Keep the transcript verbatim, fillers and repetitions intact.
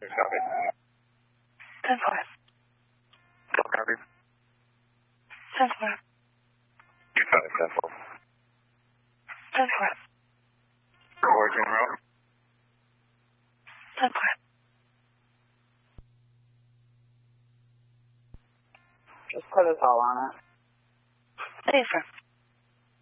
Copy. ten four. Copy. ten four. You got it, ten four. ten four. Origin route. ten four. Just put us all on it. Safer.